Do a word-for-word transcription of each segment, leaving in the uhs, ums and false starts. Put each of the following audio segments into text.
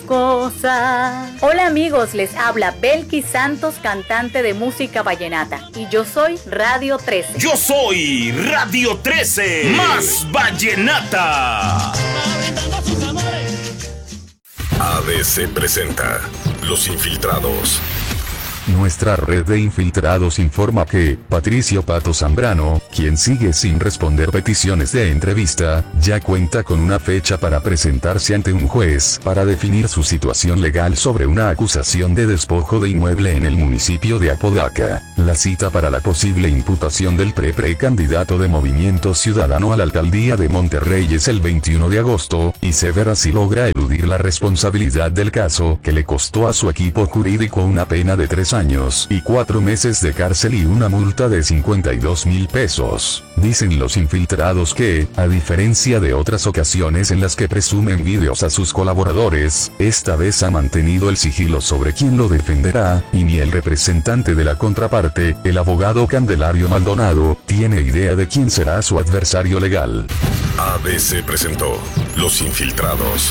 cosa. Hola amigos, les habla Belkis Santos, cantante de música vallenata. Y yo soy Radio trece. Yo soy Radio trece, más vallenata. A B C presenta Los Infiltrados. Nuestra red de infiltrados informa que Patricio Pato Zambrano, quien sigue sin responder peticiones de entrevista, ya cuenta con una fecha para presentarse ante un juez para definir su situación legal sobre una acusación de despojo de inmueble en el municipio de Apodaca. La cita para la posible imputación del pre-precandidato de Movimiento Ciudadano a la alcaldía de Monterrey es el veintiuno de agosto, y se verá si logra eludir la responsabilidad del caso, que le costó a su equipo jurídico una pena de tres años. años y cuatro meses de cárcel y una multa de cincuenta y dos mil pesos. Dicen los infiltrados que, a diferencia de otras ocasiones en las que presumen videos a sus colaboradores, esta vez ha mantenido el sigilo sobre quién lo defenderá, y ni el representante de la contraparte, el abogado Candelario Maldonado, tiene idea de quién será su adversario legal. A B C presentó Los Infiltrados.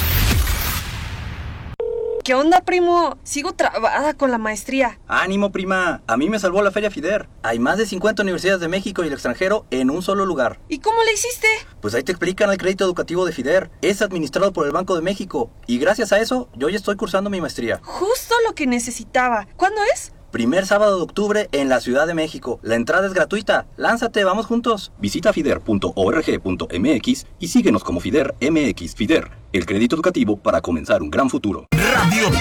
¿Qué onda, primo? Sigo trabada con la maestría. ¡Ánimo, prima! A mí me salvó la Feria FIDER. Hay más de cincuenta universidades de México y el extranjero en un solo lugar. ¿Y cómo le hiciste? Pues ahí te explican el crédito educativo de FIDER. Es administrado por el Banco de México. Y gracias a eso, yo ya estoy cursando mi maestría. Justo lo que necesitaba. ¿Cuándo es? Primer sábado de octubre en la Ciudad de México. La entrada es gratuita. Lánzate, vamos juntos. Visita fider punto org punto m x y síguenos como FIDER M X. FIDER, el crédito educativo para comenzar un gran futuro. Radio